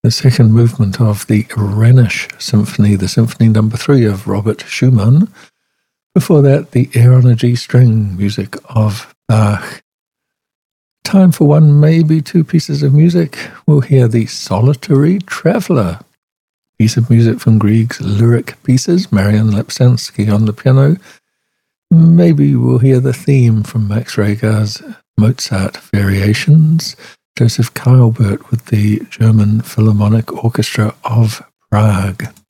the second movement of the Rhenish Symphony, the Symphony Number 3 of Robert Schumann. Before that, the Air on a G string music of Bach. Time for one, maybe two pieces of music. We'll hear the Solitary Traveller, piece of music from Grieg's lyric pieces, Marian Lepsansky on the piano. Maybe we'll hear the theme from Max Reger's Mozart Variations, Joseph Keilbert with the German Philharmonic Orchestra of Prague.